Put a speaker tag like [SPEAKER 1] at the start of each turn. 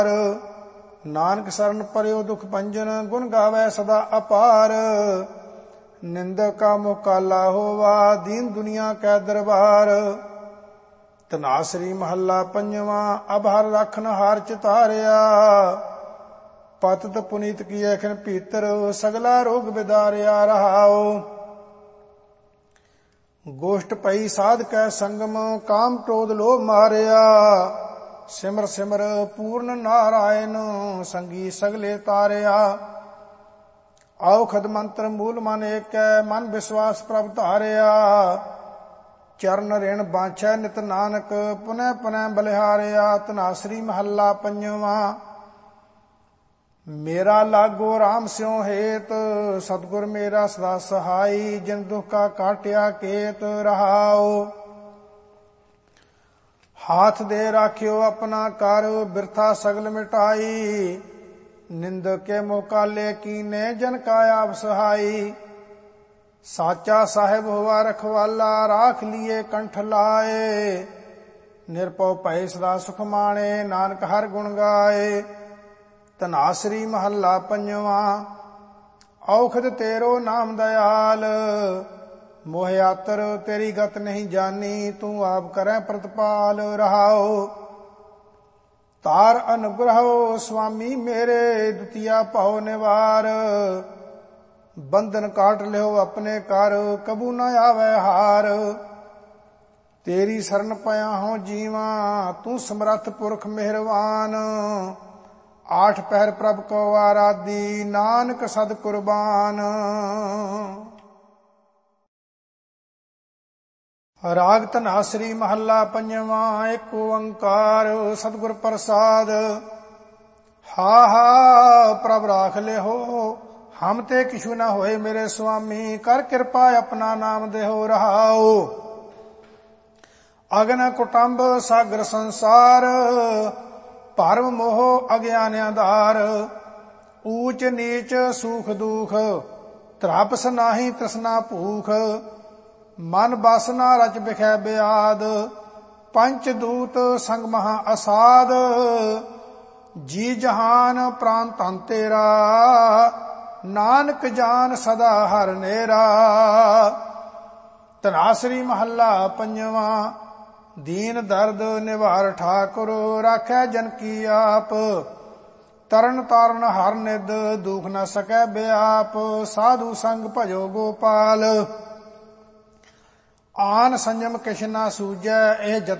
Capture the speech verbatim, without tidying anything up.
[SPEAKER 1] ਨਾਨਕ ਸਰਨ ਪਰਿਓ ਦੁਖ ਭੰਜਨ, ਗੁਣ ਗਾਵੈ ਸਦਾ ਅਪਾਰ। ਨਿੰਦਕ ਕਾ ਮੁਕਾਲਾ ਹੋਵਾ, ਦੀਨ ਦੁਨੀਆ ਕੈ ਦਰਬਾਰ। ਧਨਾਸਰੀ ਮਹੱਲਾ ਪੰਜਵਾਂ। ਅਬ ਹਰ ਰਖਨ ਹਾਰ ਚਿਤਾਰਿਆ, ਪਤਿਤ ਪੁਨੀਤ ਕੀਐ ਖਿਨ ਭੀਤਰ, ਸਗਲਾ ਰੋਗ ਬਿਦਾਰਿਆ। ਰਹਾਉ ਗੋਸ਼ਟ ਪਈ ਸਾਧ ਕੈ ਸੰਗਮ, ਕਾਮ ਕ੍ਰੋਧ ਲੋਭ ਮਾਰਿਆ। ਸਿਮਰ ਸਿਮਰ ਪੂਰਨ ਨਾਰਾਇਣ, ਸੰਗੀ ਸਗਲੇ ਤਾਰਿਆ। ਔਖਦ ਮੰਤਰ ਮੂਲ ਮਨ ਏਕੈ, ਮਨ ਵਿਸ਼ਵਾਸ ਪ੍ਰਭ ਧਾਰਿਆ। ਚਰਨ ਰਿਣ ਬਾਛੈ ਨਿਤ ਨਾਨਕ, ਪੁਨਹ ਪੁਨਹ ਬਲਿਹਾਰਿਆ। ਧਨਾਸਰੀ ਮਹੱਲਾ ਪੰਜਵਾਂ। ਮੇਰਾ ਲਾਗੋ ਰਾਮ ਸਿਉ ਹੇਤ, ਸਤਿਗੁਰ ਮੇਰਾ ਸਦਾ ਸਹਾਈ। ਜਿਨ ਦੁਖ ਕਾ ਕਾਟਿਆ ਕੇਤ। ਰਹਾਉ ਹਾਥ ਦੇ ਰਾਖਿਓ ਆਪਣਾ ਕਰ, ਬਿਰਥਾ ਸਗਲ ਮਿਟਾਈ। ਨਿੰਦਕ ਕੇ ਮੁਕਾਲੇ ਕੀਨੇ, ਜਨ ਕਾ ਆਪ ਸਹਾਈ। ਸਾਚਾ ਸਾਹਿਬ ਹੋਵਾ ਰਖਵਾਲਾ, ਰਾਖ ਲੀਏ ਕੰਠ ਲਾਏ। ਨਿਰਭਉ ਭੈ ਸਦਾ ਸੁਖ ਮਾਣੇ, ਨਾਨਕ ਹਰ ਗੁਣ ਗਾਏ। ਧਨਾਸਰੀ ਮਹੱਲਾ ਪੰਜਵਾਂ। ਔਖਦ ਤੇਰੋ ਨਾਮ ਦਇਆਲ, ਮੋਹ ਆਤਰ ਤੇਰੀ ਗਤ ਨਹੀਂ ਜਾਨੀ। ਤੂੰ ਆਪ ਕਰੈ ਪ੍ਰਤਪਾਲ। ਰਹਾਉ ਤਾਰ ਅਨੁਗ੍ਰਹੋ ਸੁਆਮੀ ਮੇਰੇ, ਦੁਤੀਆ ਭਉ ਨਿਵਾਰ। ਬੰਧਨ ਕਾਟ ਲਿਓ ਆਪਣੇ ਕਰ, ਕਬੂ ਨ ਆਵੈ ਹਾਰ। ਤੇਰੀ ਸਰਨ ਪਿਆ ਹੋ ਜੀਵਾ, ਤੂੰ ਸਮਰੱਥ ਪੁਰਖ ਮਿਹਰਵਾਨ। ਆਠ ਪਹਿਰ ਪ੍ਰਭ ਕੋ ਆਰਾਧੀ, ਨਾਨਕ ਸਦ ਕੁਰਬਾਨ। ਰਾਗ ਧਨਾਸਰੀ ਮਹੱਲਾ ਪੰਜਵਾਂ। ਏਕ ਓੰਕਾਰ ਸਤਿਗੁਰ ਪ੍ਰਸਾਦ। ਹਾ ਹਾ ਪ੍ਰਭ ਰਾਖ ਲਿਓ, ਹਮ ਤੇ ਕਿਛੂ ਨਾ ਹੋਏ ਮੇਰੇ ਸੁਆਮੀ। ਕਰ ਕਿਰਪਾ ਆਪਣਾ ਨਾਮ ਦੇਹੋ। ਰਹਾਉ ਅਗਨ ਕੁਟੰਬ ਸਾਗਰ ਸੰਸਾਰ, ਭਰਮ ਮੋਹ ਅਗਿਆਨ ਆਧਾਰ। ਊਚ ਨੀਚ ਸੂਖ ਦੁਖ, ਤ੍ਰਾਪਸ ਨਾਹੀ ਤ੍ਰਿਸ਼ਨਾ ਭੂਖ। ਮਨ ਬਸ ਨਾ ਰਚ ਬਿਖੈ ਬਿਆਦ, ਪੰਚ ਦੂਤ ਸੰਗ ਮਹਾ ਅਸਾਦ। ਜੀ ਜਹਾਨ ਪ੍ਰਾਨ ਧਨ ਤੇਰਾ, ਨਾਨਕ ਜਾਨ ਸਦਾ ਹਰ ਨੇਰਾ। ਧਨਾਸਰੀ ਮਹੱਲਾ ਪੰਜਵਾਂ। ਦੀਨ ਦਰਦ ਨਿਵਾਰ ਠਾਕੁਰ, ਰਾਖੈ ਜਨ ਕੀ ਆਪ। ਤਰਨ ਤਾਰਨ ਹਰ ਨਿਧ, ਦੁਖ ਨ ਸਕੈ ਬਿਆਪ। ਸਾਧੂ ਸੰਗ ਭਜੋ ਗੋਪਾਲ, ਆਨ ਸੰਜਮ ਕਿਛ ਨਾ ਸੂਝੈ। ਇਹ